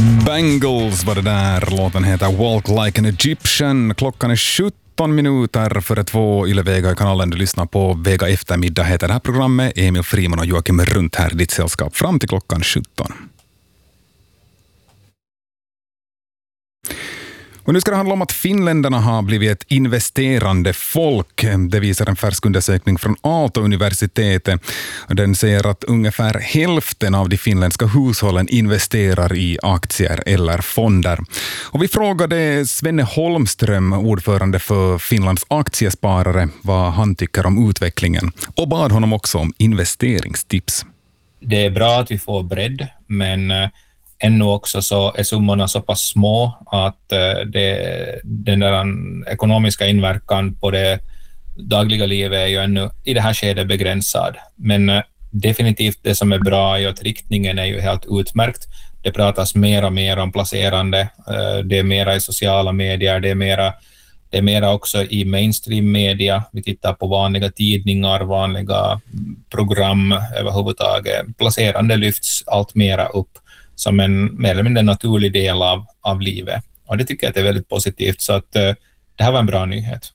Bangles var det där. Låten heter Walk Like an Egyptian. Klockan är 17 minuter före 2 i Vega-kanalen. Du lyssnar på Vega eftermiddag heter det här programmet. Emil Friman och Joakim Runt här i ditt sällskap fram till klockan 17. Och nu ska det handla om att finländarna har blivit ett investerande folk. Det visar en färsk undersökning från Aalto-universitetet. Den säger att ungefär hälften av de finländska hushållen investerar i aktier eller fonder. Och vi frågade Svenne Holmström, ordförande för Finlands aktiesparare, vad han tycker om utvecklingen. Och bad honom också om investeringstips. Det är bra att vi får bredd, men ännu också så är summorna så pass små att den där ekonomiska inverkan på det dagliga livet är ju ännu i det här skedet begränsad. Men definitivt det som är bra är att riktningen är ju helt utmärkt. Det pratas mer och mer om placerande. Det är mera i sociala medier, det är mera också i mainstream media. Vi tittar på vanliga tidningar, vanliga program överhuvudtaget. Placerande lyfts allt mera upp som en mer eller mindre naturlig del av livet. Och det tycker jag att det är väldigt positivt, så att det här var en bra nyhet.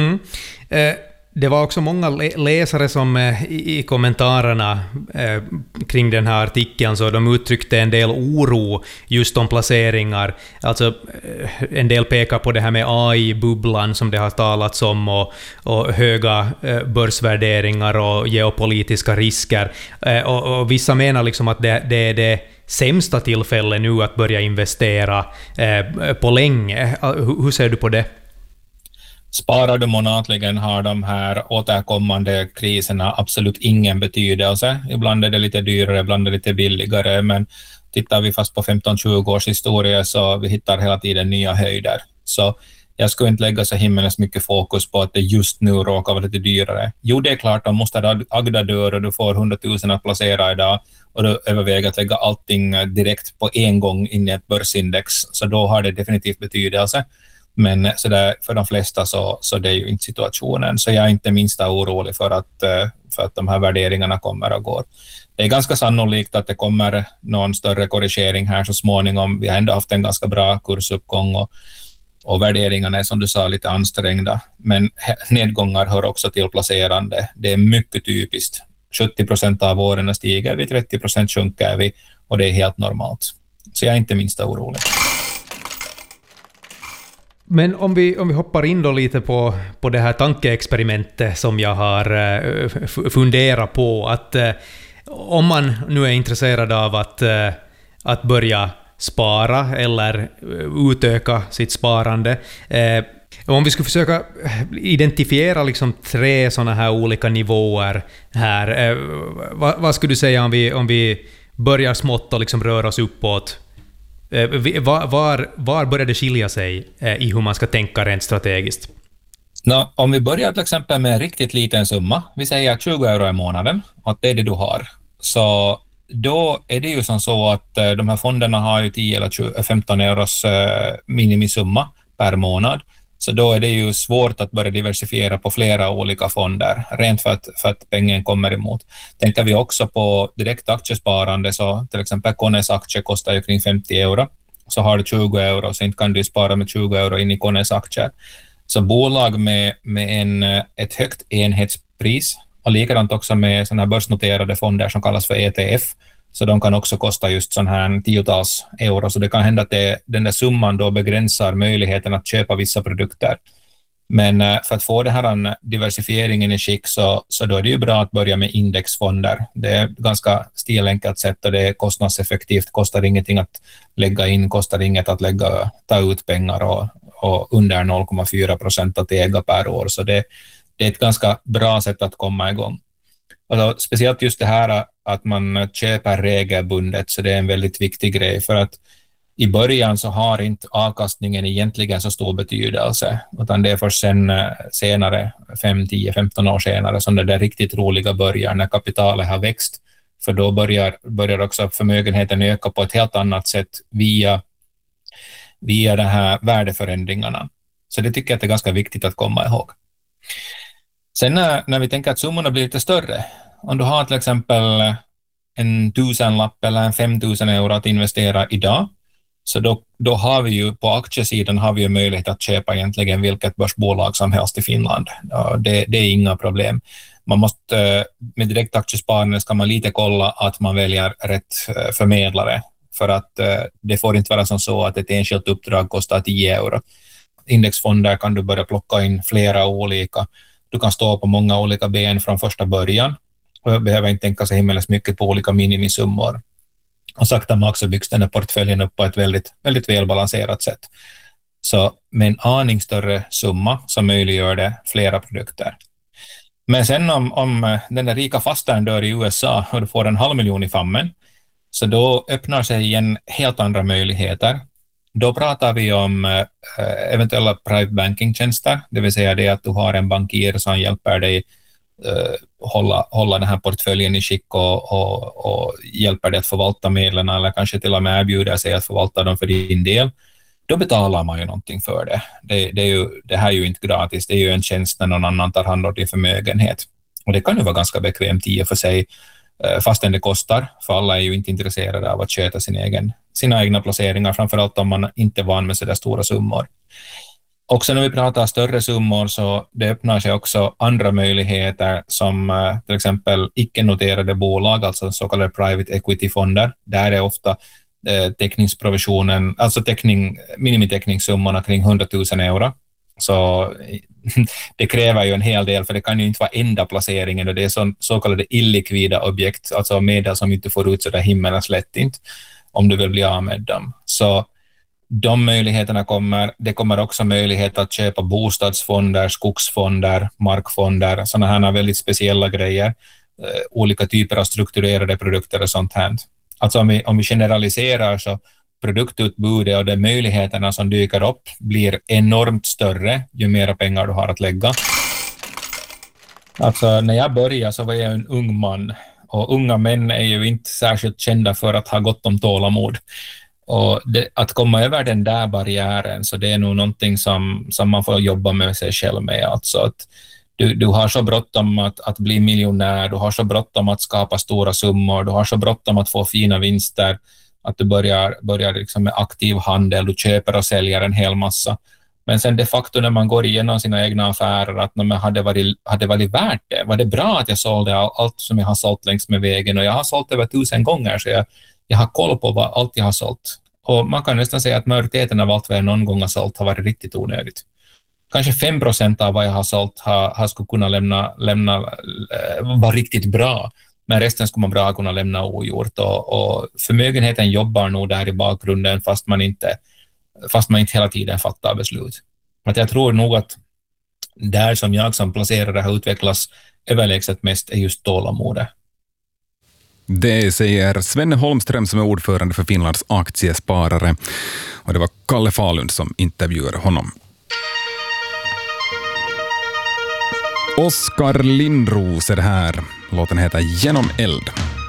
Det var också många läsare som i kommentarerna kring den här artikeln så de uttryckte en del oro just om placeringar. Alltså en del pekar på det här med AI-bubblan som det har talats om och höga börsvärderingar och geopolitiska risker. Och vissa menar liksom att det är det sämsta tillfälle nu att börja investera på länge. Hur ser du på det? Sparar du månatligen har de här återkommande kriserna absolut ingen betydelse. Ibland är det lite dyrare, ibland är det lite billigare, men tittar vi fast på 15-20 års historia så vi hittar hela tiden nya höjder. Så jag skulle inte lägga så himmelens mycket fokus på att det just nu råkar vara lite dyrare. Jo, det är klart, de måste agda dörr och du får 100 000 att placera idag och du överväger att lägga allting direkt på en gång in i ett börsindex, så då har det definitivt betydelse. Men så där, för de flesta så det är ju inte situationen. Så jag är inte minsta orolig för att de här värderingarna kommer och går. Det är ganska sannolikt att det kommer någon större korrigering här så småningom. Vi har ändå haft en ganska bra kursuppgång och värderingarna är som du sa lite ansträngda. Men nedgångar hör också till placerande. Det är mycket typiskt. 70% av åren stiger vi, 30% sjunker vi och det är helt normalt. Så jag är inte minsta orolig. Men om vi hoppar in då lite på det här tankeexperimentet som jag har funderat på, att om man nu är intresserad av att börja spara eller utöka sitt sparande, om vi skulle försöka identifiera liksom 3 sådana här olika nivåer här, vad skulle du säga om vi börjar smått och liksom röra oss uppåt? Var börjar det skilja sig i hur man ska tänka rent strategiskt? Om vi börjar till exempel med en riktigt liten summa, vi säger 20 euro i månaden, att det är det du har, så då är det ju som så att de här fonderna har ju 10 eller 15 euros minimisumma per månad, så då är det ju svårt att börja diversifiera på flera olika fonder, rent för att pengen kommer emot. Tänker vi också på direkt aktiesparande, så till exempel Kones aktie kostar ju kring 50 euro, så har du 20 euro, så inte kan du spara med 20 euro in i Kones aktier. Så bolag med ett högt enhetspris, och likadant också med sådana här börsnoterade fonder som kallas för ETF, så de kan också kosta just sån här tiotals euro, så det kan hända att den där summan då begränsar möjligheten att köpa vissa produkter. Men för att få den här diversifieringen i skick så då är det ju bra att börja med indexfonder. Det är ganska stilenkelt sätt och det är kostnadseffektivt, kostar ingenting att lägga in, kostar inget att ta ut pengar och under 0,4% att äga per år, så det är ett ganska bra sätt att komma igång. Alltså, speciellt just det här att man köper regelbundet, så det är en väldigt viktig grej, för att i början så har inte avkastningen egentligen så stor betydelse, utan det är först senare, 5, 10, 15 år senare som det där riktigt roliga börjar, när kapitalet har växt, för då börjar också förmögenheten öka på ett helt annat sätt via de här värdeförändringarna. Så det tycker jag att det är ganska viktigt att komma ihåg. Sen när vi tänker att summorna blir lite större, om du har till exempel en 1000-lapp eller en 5000 euro att investera idag, Så då har vi ju på aktiesidan har vi ju möjlighet att köpa egentligen vilket börsbolag som helst i Finland. Det är inga problem. Man måste, med direktaktiesparande ska man lite kolla att man väljer rätt förmedlare, för att det får inte vara som så att ett enskilt uppdrag kostar 10 euro. Indexfonder kan du börja plocka in flera olika. Du kan stå på många olika ben från första början och behöver inte tänka så himmelens mycket på olika minimisummor. Och sakta men också byggs den här portföljen upp på ett väldigt, väldigt välbalanserat sätt. Så med en aning större summa så möjliggör det flera produkter. Men sen om den där rika fastaren dör i USA och du får 500 000 i famnen, så då öppnar sig igen helt andra möjligheter. Då pratar vi om eventuella private banking-tjänster, det vill säga det att du har en bankir som hjälper dig hålla den här portföljen i skick och hjälper dig att förvalta medlen, eller kanske till och med erbjuder sig att förvalta dem för din del. Då betalar man ju någonting för det. Det här är ju inte gratis, det är ju en tjänst när någon annan tar hand om din förmögenhet. Och det kan ju vara ganska bekvämt i och för sig, fastän det kostar, för alla är ju inte intresserade av att köta sina egna placeringar, framförallt om man inte är van med så där stora summor. Också när vi pratar större summor så det öppnar sig också andra möjligheter, som till exempel icke-noterade bolag, alltså så kallade private equity-fonder. Där är ofta teckningsprovisionen, alltså minimiteckningssummorna kring 100 000 euro. Så det kräver ju en hel del, för det kan ju inte vara enda placeringen, och det är så kallade illikvida objekt, alltså medel som inte får ut så där himmelens lätt inte, om du vill bli av med dem. Så de möjligheterna det kommer också möjlighet att köpa bostadsfonder, skogsfonder, markfonder, sådana här väldigt speciella grejer, olika typer av strukturerade produkter och sånt här. Alltså om vi generaliserar, så produktutbudet och de möjligheterna som dyker upp blir enormt större ju mer pengar du har att lägga. Alltså när jag började så var jag en ung man, och unga män är ju inte särskilt kända för att ha gott om tålamod. Och att komma över den där barriären, så det är nog någonting som man får jobba med sig själv med. Alltså att du har så bråttom att bli miljonär, du har så bråttom att skapa stora summor, du har så bråttom att få fina vinster, att du börjar liksom med aktiv handel, du köper och säljer en hel massa. Men sen de facto när man går igenom sina egna affärer, att när man hade varit värt det, var det bra att jag sålde allt som jag har sålt längs med vägen, och jag har sålt över 1000 gånger, så jag har koll på allt jag har sålt. Och man kan nästan säga att majoriteten av allt vad jag någon gång har sålt har varit riktigt onödigt. Kanske 5% av vad jag har sålt har skulle kunna lämna vara riktigt bra, men resten skulle man bra kunna lämna ogjort. Och förmögenheten jobbar nog där i bakgrunden, fast man inte hela tiden fattar beslut. Att jag tror nog att där som jag som placerare har utvecklats överlägset mest är just tålamodet. Det säger Svenne Holmström som är ordförande för Finlands aktiesparare. Och det var Kalle Falund som intervjuade honom. Oskar Lindros är det här. Låten heter Genom eld.